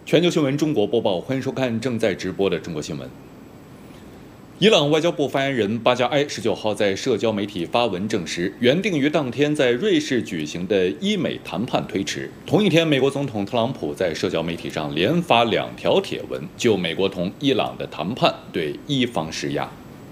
全球新闻中国播报，欢迎收看正在直播的中国新闻。伊朗外交部发言人巴加埃19号在社交媒体发文证实，原定于当天在瑞士举行的伊美谈判推迟。同一天，美国总统特朗普在社交媒体上连发2条帖文，就美国同伊朗的谈判对伊方施压。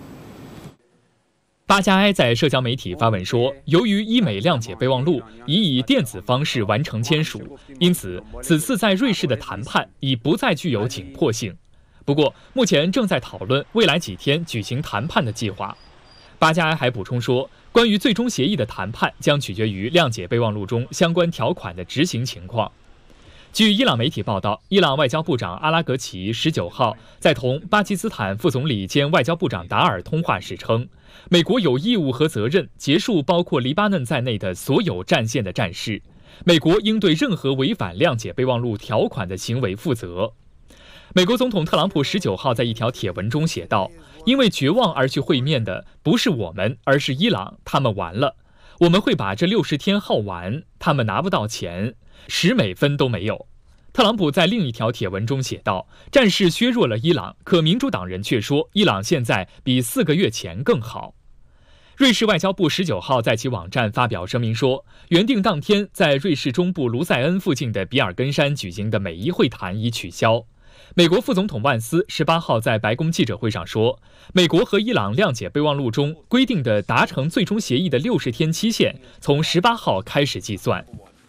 巴加埃在社交媒体发文说，由于伊美谅解备忘录已以电子方式完成签署，因此此次在瑞士的谈判已不再具有紧迫性。不过，目前正在讨论未来几天举行谈判的计划。巴加埃还补充说，关于最终协议的谈判将取决于谅解备忘录中相关条款的执行情况。据伊朗媒体报道，伊朗外交部长阿拉格齐19号在同巴基斯坦副总理兼外交部长达尔通话时称，美国有义务和责任结束包括黎巴嫩在内的所有战线的战事，美国应对任何违反谅解备忘录条款的行为负责。美国总统特朗普19号在一条帖文中写道，因为绝望而去会面的不是我们，而是伊朗，他们完了，我们会把这60天耗完，他们拿不到钱，10美分都没有。特朗普在另一条帖文中写道，战事削弱了伊朗，可民主党人却说伊朗现在比4个月前更好。瑞士外交部19号在其网站发表声明说，原定当天在瑞士中部卢塞恩附近的比尔根山举行的美伊会谈已取消。美国副总统万斯18号在白宫记者会上说，美国和伊朗谅解备忘录中规定的达成最终协议的60天期限从18号开始计算。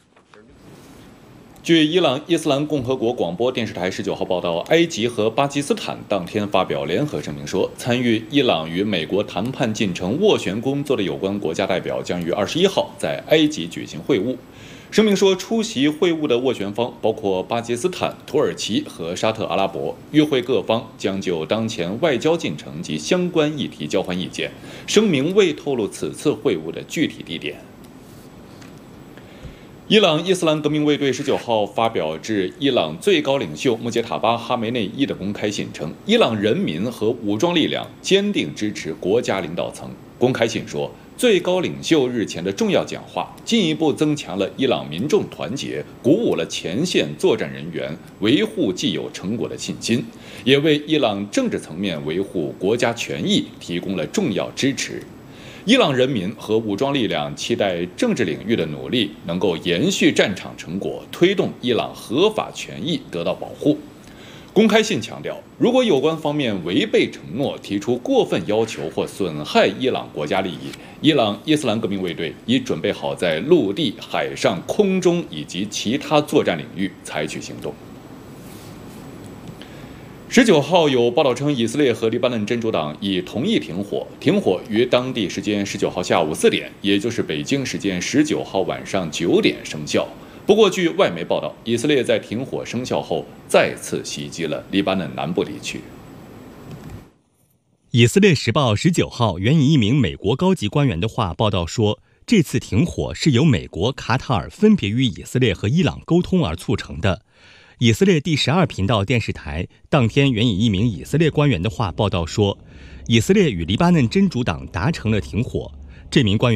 据伊朗伊斯兰共和国广播电视台19号报道，埃及和巴基斯坦当天发表联合声明说，参与伊朗与美国谈判进程斡旋工作的有关国家代表将于21号在埃及举行会晤。声明说，出席会晤的斡旋方包括巴基斯坦、土耳其和沙特阿拉伯，与会各方将就当前外交进程及相关议题交换意见。声明未透露此次会晤的具体地点。伊朗伊斯兰革命卫队19号发表致伊朗最高领袖穆杰塔巴·哈梅内伊的公开信称，伊朗人民和武装力量坚定支持国家领导层。公开信说，最高领袖日前的重要讲话进一步增强了伊朗民众团结，鼓舞了前线作战人员维护既有成果的信心，也为伊朗政治层面维护国家权益提供了重要支持。伊朗人民和武装力量期待政治领域的努力能够延续战场成果，推动伊朗合法权益得到保护。公开信强调，如果有关方面违背承诺，提出过分要求或损害伊朗国家利益，伊朗伊斯兰革命卫队已准备好在陆地、海上、空中以及其他作战领域采取行动。19号有报道称，以色列和黎巴嫩真主党已同意停火，停火于当地时间19号下午4点，也就是北京时间19号晚上9点生效。不过，据外媒报道，以色列在停火生效后再次袭击了黎巴嫩南部地区。 以色列时报19号援引一名美国高级官员的话报道说，这次停火是由美国、卡塔尔分别与以色列和伊朗沟通而促成的。以色列第12频道电视台当天援引一名以色列官员的话报道说，以色列与黎巴嫩真主党达成了停火。这名官员